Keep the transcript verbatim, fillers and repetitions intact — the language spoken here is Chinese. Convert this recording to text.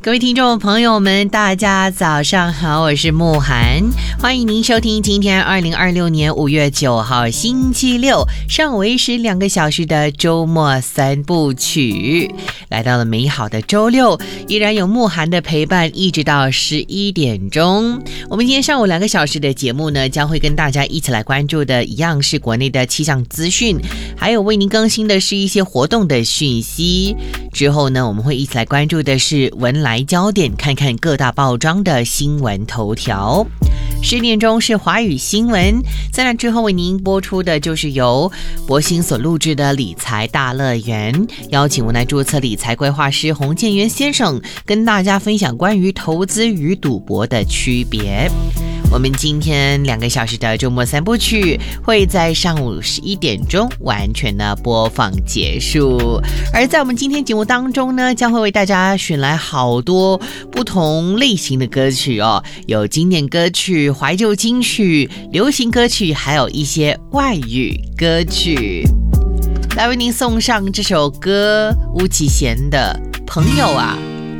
各位听众朋友们，大家早上好，我是慕涵，欢迎您收听今天二零二六年五月九号星期六上午为时两个小时的周末三部曲。来到了美好的周六，依然有慕涵的陪伴，一直到十一点钟。我们今天上午两个小时的节目呢，将会跟大家一起来关注的一样是国内的气象资讯，还有为您更新的是一些活动的讯息。之后呢，我们会一起来关注的是文莱焦点，看看各大报章的新闻头条。十点钟是华语新闻，在那之后为您播出的就是由博兴所录制的理财大乐园，邀请文莱注册理财规划师洪建元先生跟大家分享关于投资与赌博的区别。我们今天两个小时的周末三部曲会在上午十一点钟完全的播放结束，而在我们今天节目当中呢，将会为大家选来好多不同类型的歌曲哦，有经典歌曲、怀旧金曲、流行歌曲，还有一些外语歌曲。来为您送上这首歌，巫启贤的《朋友啊》。